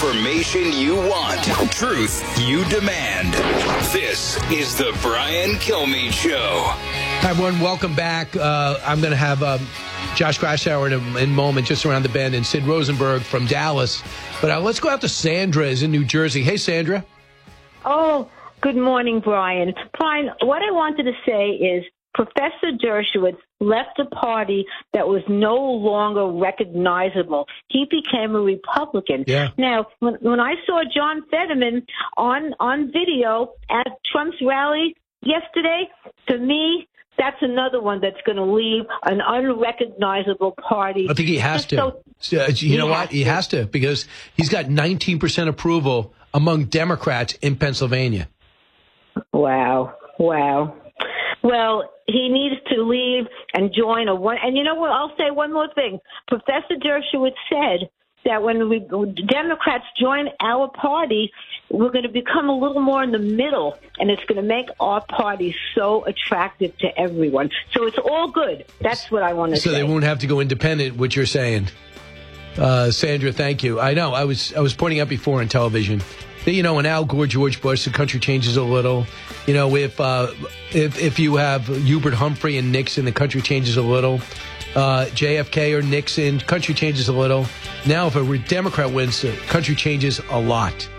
Information you want. Truth you demand. This is the Brian Kilmeade Show. Hi, everyone. Welcome back. I'm going to have Josh Grasshauer in a moment, just around the bend, and Sid Rosenberg from Dallas. But let's go out to Sandra is in New Jersey. Hey, Sandra. Oh, good morning, Brian. Brian, what I wanted to say is Professor Dershowitz left a party that was no longer recognizable. He became a Republican. Yeah. Now, when I saw John Fetterman on video at Trump's rally yesterday, to me, that's another one that's going to leave an unrecognizable party. I think he has to. You know what? He has to, because he's got 19% approval among Democrats in Pennsylvania. Wow. Well, he needs to leave and join and you know what? I'll say one more thing. Professor Dershowitz said that when Democrats join our party, we're going to become a little more in the middle, and it's going to make our party so attractive to everyone. So it's all good. That's what I want to say. So they won't have to go independent, what you're saying. Sandra, thank you. I know. I was pointing out before on television that, you know, in Al Gore, George Bush, the country changes a little. You know, if you have Hubert Humphrey and Nixon, the country changes a little. JFK or Nixon, country changes a little. Now, if a Democrat wins, the country changes a lot.